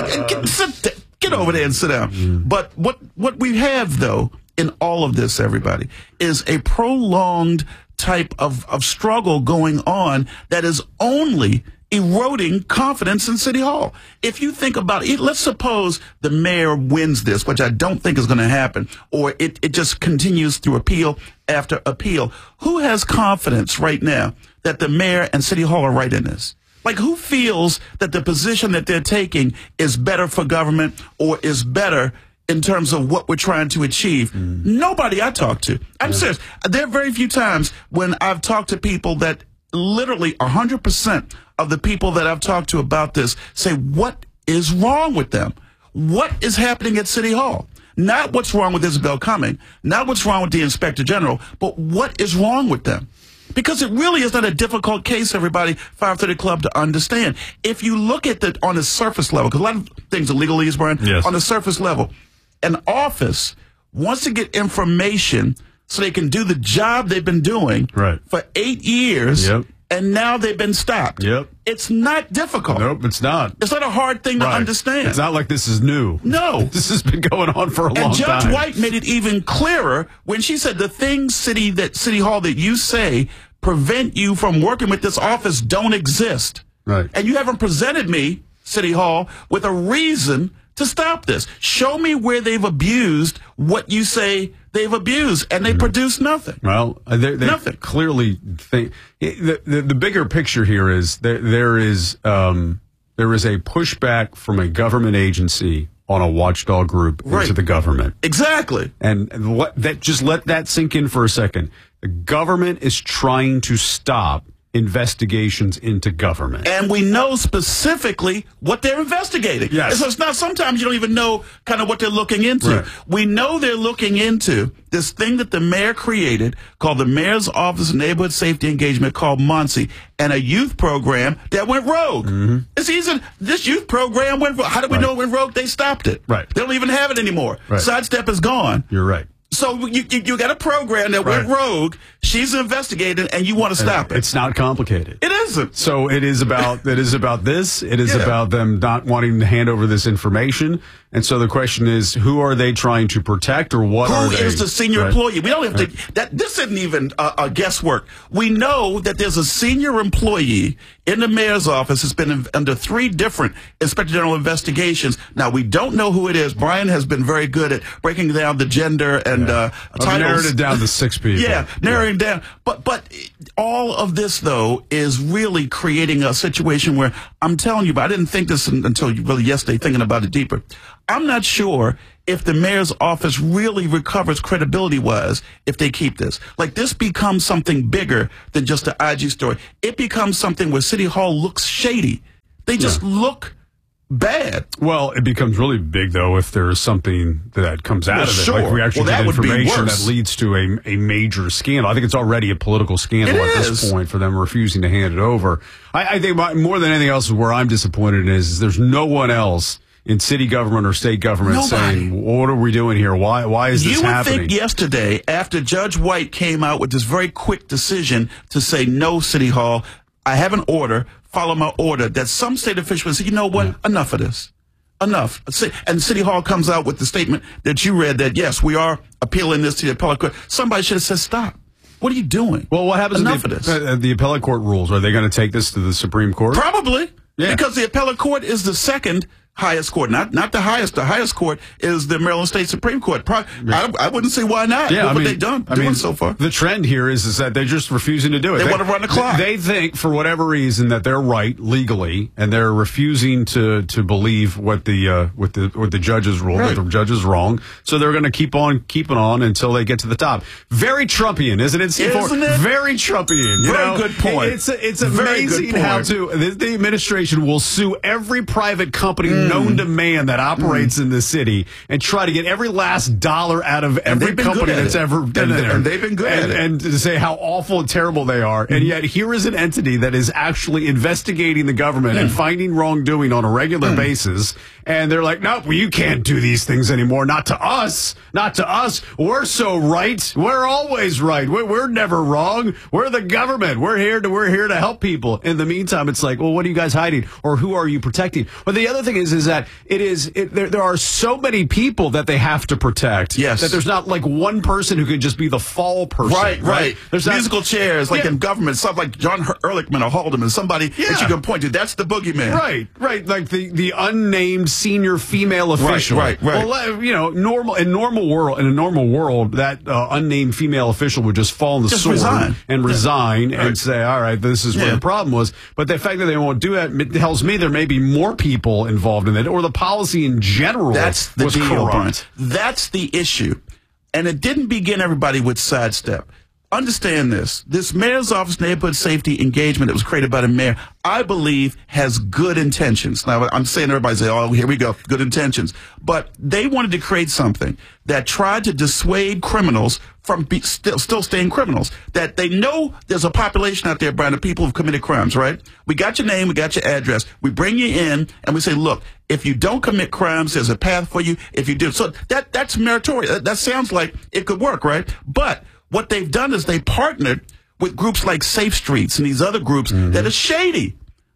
Get over there and sit down. But what we have, though, in all of this, everybody, is a prolonged type of struggle going on that is only eroding confidence in City Hall. If you think about it, let's suppose the mayor wins this, which I don't think is going to happen, or it just continues through appeal after appeal. Who has confidence right now that the mayor and City Hall are right in this? Like, who feels that the position that they're taking is better for government or is better in terms of what we're trying to achieve? Nobody I talk to. I'm serious. There are very few times when I've talked to people that literally 100% of the people that I've talked to about this say, what is wrong with them? What is happening at City Hall? Not what's wrong with Isabel Cumming, not what's wrong with the Inspector General, but what is wrong with them? Because it really is not a difficult case, everybody, 530 Club, to understand. If you look at it on the surface level, because a lot of things are legalese, Brian, on the surface level, an office wants to get information so they can do the job they've been doing for 8 years, and now they've been stopped. It's not difficult. Nope, it's not. It's not a hard thing to understand. It's not like this is new. No. This has been going on for a long time. And Judge White made it even clearer when she said the things, City Hall, that you say prevent you from working with this office don't exist. And you haven't presented me, City Hall, with a reason to stop this. Show me where they've abused what you say they've abused, and they produce nothing. Well, they clearly think the bigger picture here is there is a pushback from a government agency on a watchdog group into the government. Exactly. And just let that sink in for a second. The government is trying to stop investigations into government. And we know specifically what they're investigating. Yes. So it's not, sometimes you don't even know kind of what they're looking into. We know they're looking into this thing that the mayor created called the Mayor's Office of Neighborhood Safety Engagement, called MONSE, and a youth program that went rogue. It's easy. This youth program went rogue. How do we know it went rogue? They stopped it. They don't even have it anymore. Sidestep is gone. You're right. So you got a program that went rogue. She's investigating, and you want to stop it. It's not complicated. It isn't. So it is about this. It is about them not wanting to hand over this information. And so the question is, who are they trying to protect, or what are they? Who is the senior employee? We don't have to. This isn't even guesswork. We know that there's a senior employee in the mayor's office that's been under 3 different inspector general investigations. Now, we don't know who it is. Brian has been very good at breaking down the gender and titles. I've narrowed it down to 6 people. Narrowing down. But all of this, though, is really creating a situation where I'm telling you, but I didn't think this until really yesterday, thinking about it deeper. I'm not sure if the mayor's office really recovers credibility-wise if they keep this. Like, this becomes something bigger than just an IG story. It becomes something where City Hall looks shady. They just look bad. Well, it becomes really big, though, if there is something that comes out of it. Sure. Like, we actually that get would be information worse. that leads to a major scandal. I think it's already a political scandal at this point for them refusing to hand it over. I think more than anything else, where I'm disappointed is there's no one else in city government or state government saying, what are we doing here? Why is this happening? You would think yesterday, after Judge White came out with this very quick decision to say, no, City Hall, I have an order, follow my order, that some state official would say, you know what, enough of this. Enough. And City Hall comes out with the statement that you read that, yes, we are appealing this to the appellate court. Somebody should have said, stop. What are you doing? Well, what happens enough if of this? The appellate court rules? Are they going to take this to the Supreme Court? Probably. Yeah. Because the appellate court is the second highest court, not the highest. The highest court is the Maryland State Supreme Court. I wouldn't see why not. Yeah, what they've doing so far. The trend here is that they're just refusing to do it. They want to run the clock. They think, for whatever reason, that they're right legally, and they're refusing to believe what the judges rule. That the judge is wrong. So they're going to keep on keeping on until they get to the top. Very Trumpian, isn't it? Isn't it? Very Trumpian. Very good point. It's amazing how the administration will sue every private company known to man that operates in the city and try to get every last dollar out of every company that's ever been there. And they've been good at it. And to say how awful and terrible they are. And yet here is an entity that is actually investigating the government and finding wrongdoing on a regular basis. And they're like, no, well, you can't do these things anymore. Not to us. Not to us. We're so right. We're always right. We're never wrong. We're the government. We're here to help people. In the meantime, it's like, well, what are you guys hiding? Or who are you protecting? But the other thing is that there are so many people that they have to protect. Yes. That there's not like one person who could just be the fall person. Right. There's musical chairs, like in government, stuff like John Ehrlichman or Haldeman, somebody that you can point to. That's the boogeyman. Right. Like the unnamed senior female official. Right. Well, in a normal world, that unnamed female official would just fall on the sword and resign and say, all right, this is what the problem was. But the fact that they won't do that tells me there may be more people involved in it, or the policy in general was corrupt. That's the issue. And it didn't begin everybody with sidestep. Understand this. This mayor's office neighborhood safety engagement that was created by the mayor, I believe, has good intentions. Now, I'm saying everybody say, oh, here we go, good intentions. But they wanted to create something that tried to dissuade criminals from still staying criminals. That they know there's a population out there, Brian, of people who've committed crimes, right? We got your name, we got your address. We bring you in, and we say, look, if you don't commit crimes, there's a path for you. If you do. So that's meritorious. That sounds like it could work, right? But what they've done is they partnered with groups like Safe Streets and these other groups that are shady,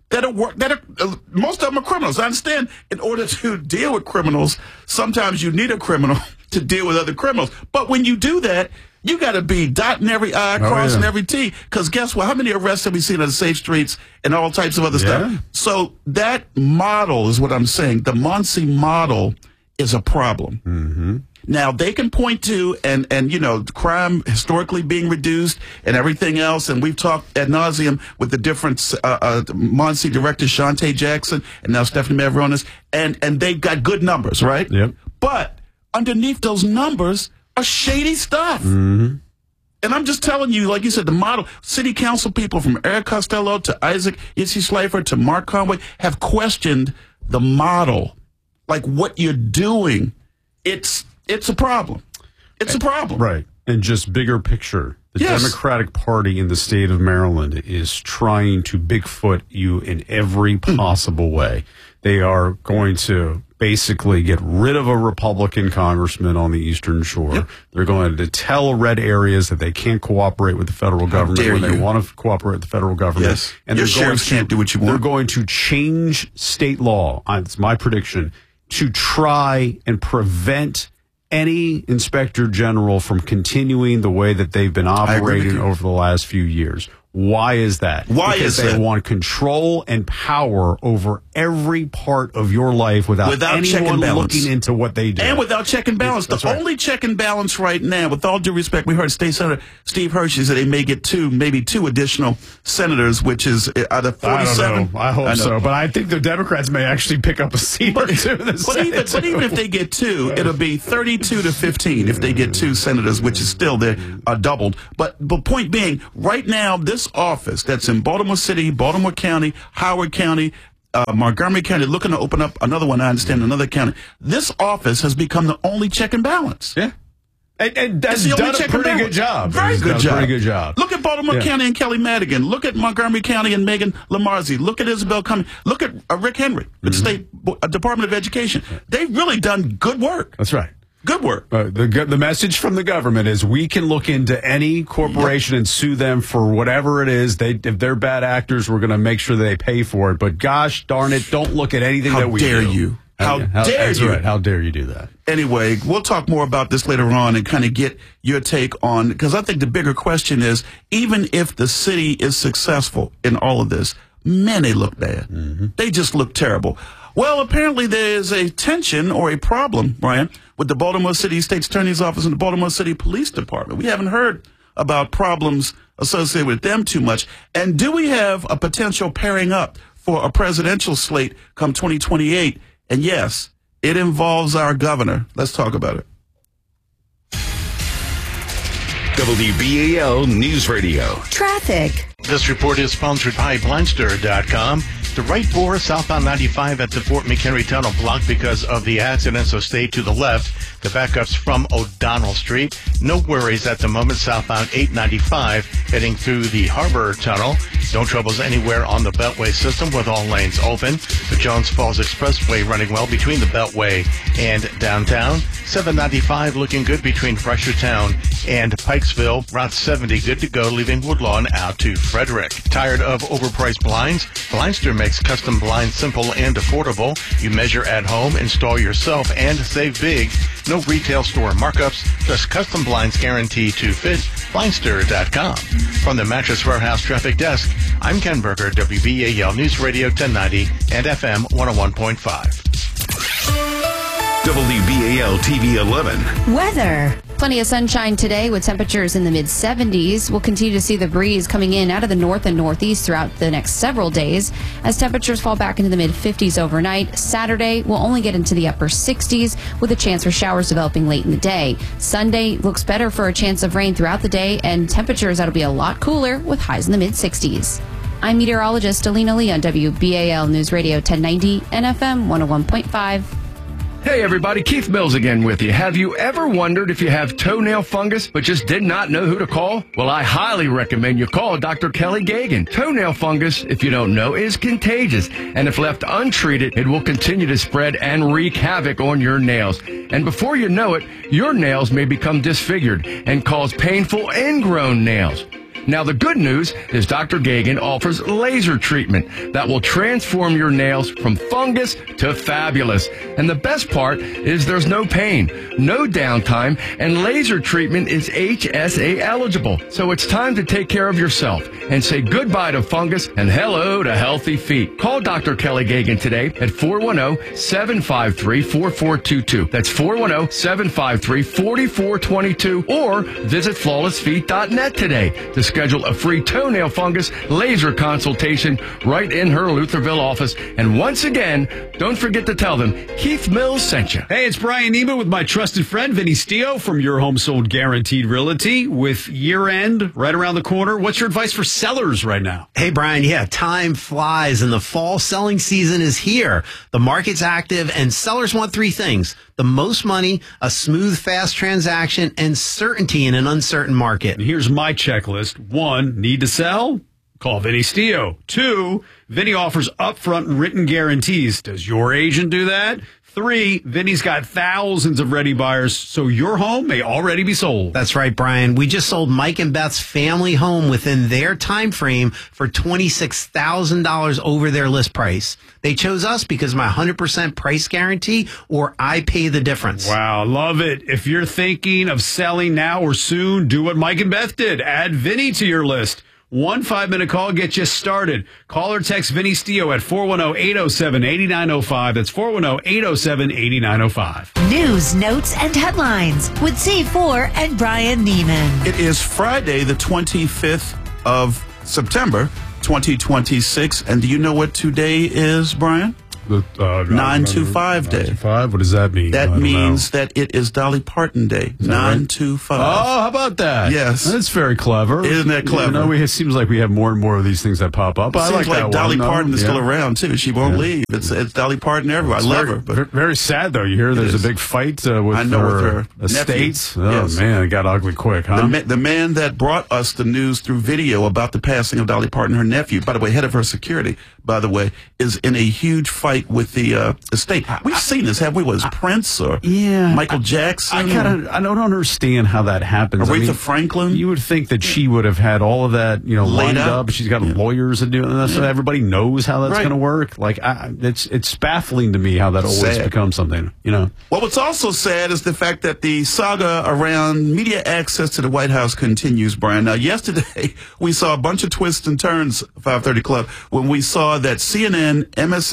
most of them are criminals. I understand in order to deal with criminals, sometimes you need a criminal to deal with other criminals. But when you do that, you got to be dotting every I, crossing every T. Because guess what? How many arrests have we seen on Safe Streets and all types of other stuff? So that model is what I'm saying. The Muncie model is a problem. Now, they can point to, and crime historically being reduced and everything else, and we've talked ad nauseum with the different Muncie directors, Shantae Jackson, and now Stephanie Mavronis, and they've got good numbers, right? Yep. But underneath those numbers are shady stuff. And I'm just telling you, like you said, the model, city council people from Eric Costello to Isaac Issy Schleifer to Mark Conway have questioned the model. Like what you're doing, it's a problem. It's a problem. Right. And just bigger picture, the Democratic Party in the state of Maryland is trying to Bigfoot you in every possible way. They are going to basically get rid of a Republican congressman on the Eastern Shore. Yep. They're going to tell red areas that they can't cooperate with the federal government when they want to cooperate with the federal government. Yes. And your sheriffs can't do what you want. They're going to change state law. It's my prediction to try and prevent any inspector general from continuing the way that they've been operating over the last few years. Why is that? Because they want control and power over every part of your life without anyone looking into what they do. And without check and balance. The only check and balance right now, with all due respect, we heard State Senator Steve Hershey say they may get maybe two additional senators, which is out of 47. I don't know. I hope so. But I think the Democrats may actually pick up a seat or two in the Senate. But even if they get two, it'll be 32 to 15 if they get two senators, which is still doubled. But point being, right now, this office that's in Baltimore City, Baltimore County, Howard County, Montgomery County, looking to open up another one, I understand, another county. This office has become the only check and balance. Yeah. And that's done a pretty good job. Very good job. Pretty good job. Look at Baltimore County and Kelly Madigan. Look at Montgomery County and Megan Lamarzi. Look at Isabel Cummings. Look at Rick Henry, the State Department of Education. They've really done good work. That's right. Good work. The message from the government is we can look into any corporation and sue them for whatever it is. If they're bad actors, we're going to make sure they pay for it. But gosh darn it, don't look at anything that we do. How dare you? How dare that's you? Right. How dare you do that? Anyway, we'll talk more about this later on and kind of get your take on, because I think the bigger question is, even if the city is successful in all of this, man, they look bad. Mm-hmm. They just look terrible. Well, apparently there is a tension or a problem, Brian, with the Baltimore City State's Attorney's Office and the Baltimore City Police Department. We haven't heard about problems associated with them too much. And do we have a potential pairing up for a presidential slate come 2028? And yes, it involves our governor. Let's talk about it. WBAL News Radio. Traffic. This report is sponsored by Blindster.com. The right bore southbound 95 at the Fort McHenry Tunnel blocked because of the accident, so stay to the left. The backup's from O'Donnell Street. No worries at the moment southbound 895 heading through the Harbor Tunnel. No troubles anywhere on the Beltway system with all lanes open. The Jones Falls Expressway running well between the Beltway and downtown. 795 looking good between Freshertown and Pikesville. Route 70 good to go, leaving Woodlawn out to Frederick. Tired of overpriced blinds? Blindster makes custom blinds simple and affordable. You measure at home, install yourself, and save big. No retail store markups, just custom blinds guaranteed to fit. Blindster.com. From the Mattress Warehouse Traffic Desk, I'm Ken Berger, WBAL News Radio 1090 and FM 101.5. WBAL TV 11. Weather. Plenty of sunshine today with temperatures in the mid-70s. We'll continue to see the breeze coming in out of the north and northeast throughout the next several days as temperatures fall back into the mid-50s overnight. Saturday, we'll only get into the upper 60s with a chance for showers developing late in the day. Sunday looks better for a chance of rain throughout the day, and temperatures that'll be a lot cooler with highs in the mid-60s. I'm meteorologist Alina Lee on WBAL News Radio 1090 and FM 101.5. Hey everybody, Keith Mills again with you. Have you ever wondered if you have toenail fungus but just did not know who to call? Well, I highly recommend you call Dr. Kelly Gagan. Toenail fungus, if you don't know, is contagious, and if left untreated, it will continue to spread and wreak havoc on your nails. And before you know it, your nails may become disfigured and cause painful ingrown nails. Now, the good news is Dr. Gagan offers laser treatment that will transform your nails from fungus to fabulous. And the best part is there's no pain, no downtime, and laser treatment is HSA eligible. So it's time to take care of yourself and say goodbye to fungus and hello to healthy feet. Call Dr. Kelly Gagan today at 410-753-4422. That's 410-753-4422, or visit flawlessfeet.net today to schedule a free toenail fungus laser consultation right in her Lutherville office. And once again, don't forget to tell them Keith Mills sent you. Hey, it's Brian Neiman with my trusted friend Vinny Stio from Your Home Sold Guaranteed Realty. With year end right around the corner, what's your advice for sellers right now? Hey, Brian, time flies and the fall selling season is here. The market's active and sellers want three things: the most money, a smooth, fast transaction, and certainty in an uncertain market. And here's my checklist. 1, need to sell? Call Vinny Stio. 2, Vinny offers upfront written guarantees. Does your agent do that? 3, Vinny's got thousands of ready buyers, so your home may already be sold. That's right, Brian. We just sold Mike and Beth's family home within their time frame for $26,000 over their list price. They chose us because of my 100% price guarantee, or I pay the difference. Wow, love it. If you're thinking of selling now or soon, do what Mike and Beth did. Add Vinny to your list. 1 5-minute call gets you started. Call or text Vinny Stio at 410-807-8905. That's 410-807-8905. News, notes, and headlines with C4 and Brian Neiman. It is Friday, the 25th of September, 2026. And do you know what today is, Brian? 925 Day. 925? What does that mean? That means that it is Dolly Parton Day. 925. Oh, how about that? Yes. That's very clever. Isn't that clever? It seems like we have more and more of these things that pop up. I like that Dolly Parton is still around. around, too. She won't leave. It's Dolly Parton everywhere. I love her. But very sad, though. You hear there's a big fight with her estates. Nephew. Oh, Yes. man, it got ugly quick, huh? The man that brought us the news through video about the passing of Dolly Parton, her nephew, by the way, head of her security, by the way, is in a huge fight with the estate. We've seen this, have we? Was Prince or Michael Jackson? I don't understand how that happens. Aretha Franklin? You would think that she would have had all of that, lined up. She's got lawyers and doing that, so everybody knows how that's going to work. Like, it's baffling to me how that always becomes something. Well, what's also sad is the fact that the saga around media access to the White House continues, Brian. Now, yesterday, we saw a bunch of twists and turns, 530 Club, when we saw that CNN,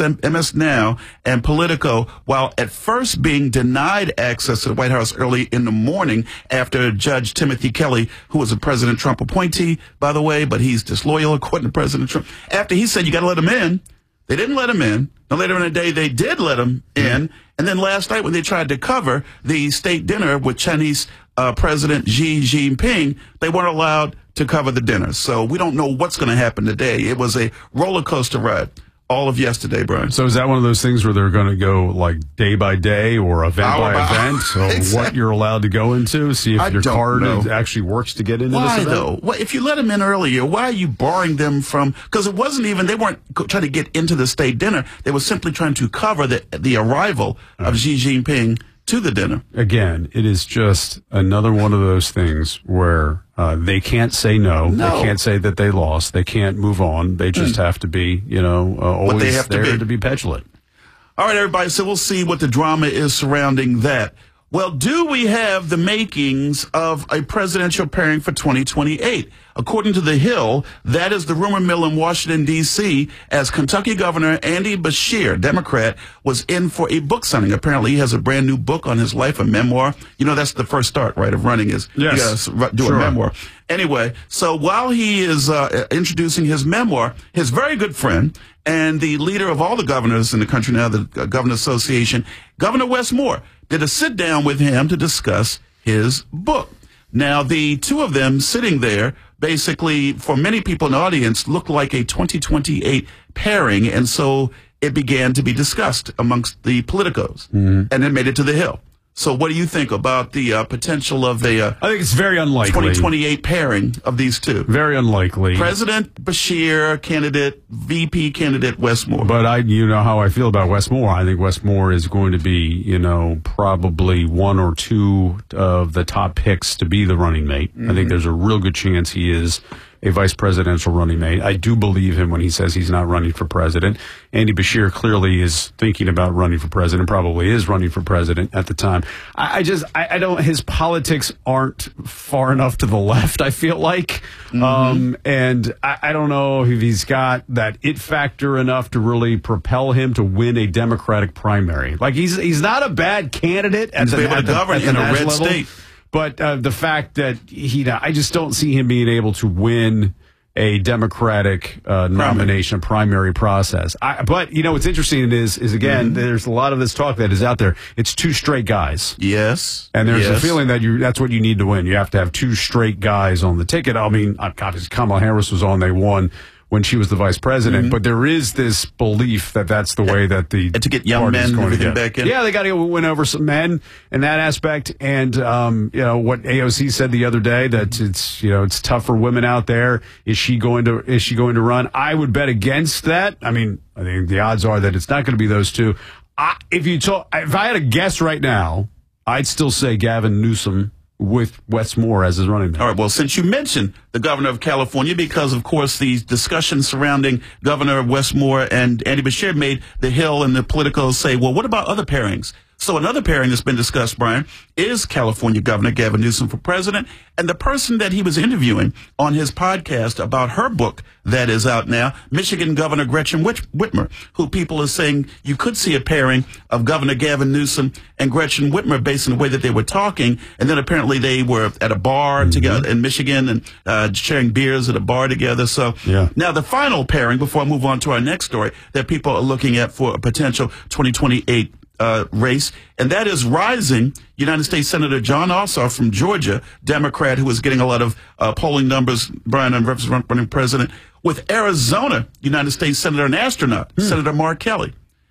MS Now, and Politico, while at first being denied access to the White House early in the morning after Judge Timothy Kelly, who was a President Trump appointee, by the way, but he's disloyal according to President Trump, after he said, you got to let him in, they didn't let him in. Now, later in the day, they did let him in. And then last night, when they tried to cover the state dinner with Chinese President Xi Jinping, they weren't allowed to cover the dinner. So we don't know what's going to happen today. It was a roller coaster ride all of yesterday, Brian. So is that one of those things where they're going to go like day by day or event by event? So what you're allowed to go into? See if your card actually works to get into this event? Why, though? Well, if you let them in earlier, why are you barring them from... Because it wasn't even... They weren't trying to get into the state dinner. They were simply trying to cover the arrival of Xi Jinping to the dinner. Again, it is just another one of those things where they can't say no. They can't say that they lost. They can't move on. They just have to be, always there to be petulant. All right, everybody. So we'll see what the drama is surrounding that. Well, do we have the makings of a presidential pairing for 2028? According to The Hill, that is the rumor mill in Washington, D.C., as Kentucky Governor Andy Beshear, Democrat, was in for a book signing. Apparently, he has a brand new book on his life, a memoir. That's the first start, right, of running is you got to do a memoir. Anyway, so while he is introducing his memoir, his very good friend and the leader of all the governors in the country now, the Governor Association, Governor Wes Moore, did a sit down with him to discuss his book. Now, the two of them sitting there basically, for many people in the audience, looked like a 2028 pairing. And so it began to be discussed amongst the politicos and it made it to The Hill. So what do you think about the potential of the I think it's very unlikely 2028 pairing of these two? Very unlikely. President Beshear candidate, VP candidate Wes Moore. But you know how I feel about Wes Moore. I think Wes Moore is going to be, probably one or two of the top picks to be the running mate. I think there's a real good chance he is a vice presidential running mate. I do believe him when he says he's not running for president. Andy Beshear clearly is thinking about running for president, probably is running for president at the time. I don't, his politics aren't far enough to the left, I feel like. And I don't know if he's got that it factor enough to really propel him to win a Democratic primary. Like, he's not a bad candidate at the in a red level. state. But the fact that I just don't see him being able to win a Democratic nomination primary process. But what's interesting is again, there's a lot of this talk that is out there. It's two straight guys. Yes. And there's a feeling that that's what you need to win. You have to have two straight guys on the ticket. I mean, Kamala Harris was on, they won when she was the vice president, but there is this belief that that's the way that the to get young men going to get back in. Yeah, they got to win over some men in that aspect. And what AOC said the other day, that it's tough for women out there. Is she going to run? I would bet against that. I mean, I think the odds are that it's not going to be those two. If I had a guess right now, I'd still say Gavin Newsom with Wes Moore as his running mate. All right, well, since you mentioned the governor of California, because, of course, the discussion surrounding Governor Wes Moore and Andy Beshear made the Hill and the Politico say, well, what about other pairings? So another pairing that's been discussed, Brian, is California Governor Gavin Newsom for president. And the person that he was interviewing on his podcast about her book that is out now, Michigan Governor Gretchen Whitmer, who people are saying you could see a pairing of Governor Gavin Newsom and Gretchen Whitmer based on the way that they were talking. And then apparently they were at a bar together in Michigan and sharing beers at a bar together. So now the final pairing, before I move on to our next story, that people are looking at for a potential 2028 race, and that is rising United States Senator John Ossoff from Georgia, Democrat, who is getting a lot of polling numbers, Brian, and running president, with Arizona United States Senator and astronaut, Senator Mark Kelly.